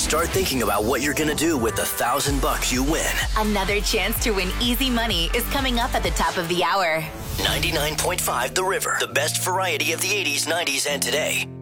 Start thinking about what you're going to do with the $1,000 you win. Another chance to win easy money is coming up at the top of the hour. 99.5 The River. The best variety of the 80s, 90s, and today.